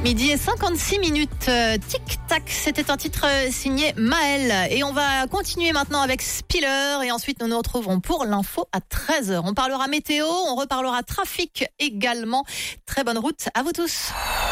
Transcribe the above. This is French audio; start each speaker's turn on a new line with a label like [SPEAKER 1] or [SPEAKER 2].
[SPEAKER 1] Midi et 56 minutes, tic-tac, c'était un titre signé Maël. Et on va continuer maintenant avec Spiller et ensuite nous nous retrouverons pour l'info à 13h. On parlera météo, on reparlera trafic également. Très bonne route à vous tous.